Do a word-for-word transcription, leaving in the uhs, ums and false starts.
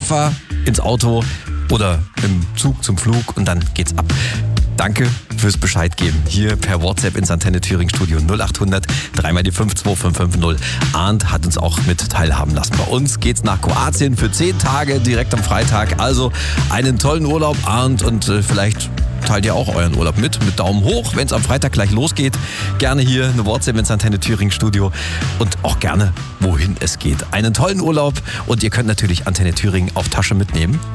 Koffer ins Auto oder im Zug zum Flug und dann geht's ab. Danke fürs Bescheid geben. Hier per WhatsApp ins Antenne Thüringen Studio null acht hundert drei mal die fünf zwei fünf fünf null. Arndt hat uns auch mit teilhaben lassen. Bei uns geht's nach Kroatien für zehn Tage direkt am Freitag. Also einen tollen Urlaub, Arndt, und äh, vielleicht teilt ihr auch euren Urlaub mit, mit Daumen hoch, wenn es am Freitag gleich losgeht. Gerne hier eine WhatsApp ins Antenne Thüringen Studio und auch gerne, wohin es geht. Einen tollen Urlaub und ihr könnt natürlich Antenne Thüringen auf Tasche mitnehmen.